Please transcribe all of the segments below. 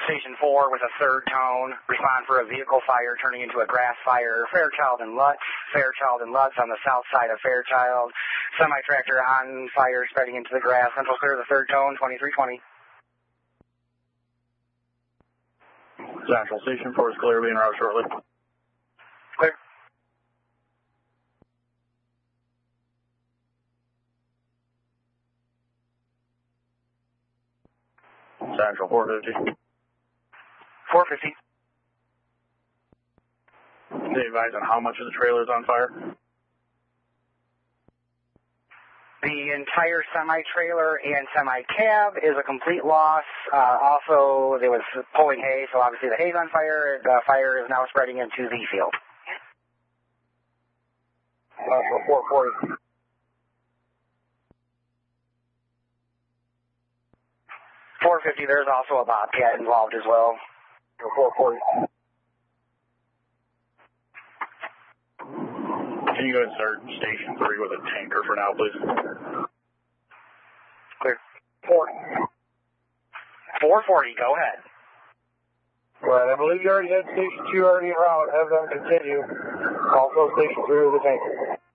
Station 4 with a third tone. Respond for a vehicle fire turning into a grass fire. Fairchild and Lutz on the south side of Fairchild. Semi-tractor on fire spreading into the grass. Central clear, the third tone, 2320. Central Station 4 is clear, being route shortly. Clear. Central 450. 450. They advise on how much of the trailer is on fire? The entire semi-trailer and semi-cab is a complete loss. Also, there was pulling hay, so obviously the hay's on fire. The fire is now spreading into the field. 440. 450, there's also a Bobcat involved as well. 440. Can you go ahead and start Station 3 with a tanker for now, please? Clear. 440, go ahead. Right, I believe you already had Station 2 already en route. Have them continue. Also Station 3 with a tanker.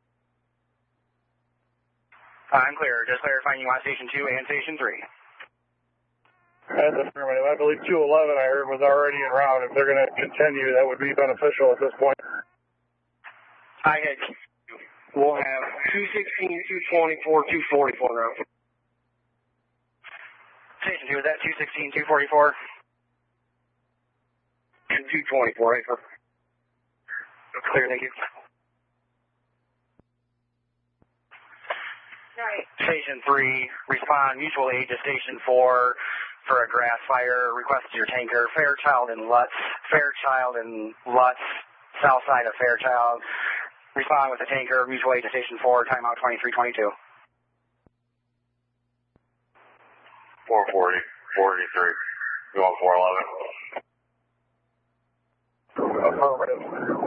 I'm clear. Just clarifying you want Station 2 and Station 3. That's affirmative. I believe 211 I heard was already en route. If they're going to continue, that would be beneficial at this point. I had. We'll have 216, 224, 244 now. Station 2, is that 216, 244? And 224, right, sir? Clear, thank you. Right. Station 3, respond mutual aid to Station 4 for a grass fire. Request your tanker, Fairchild and Lutz, south side of Fairchild. Respond with a tanker, mutual aid to Station 4, timeout 2322. 440, 483. You want 411? Affirmative.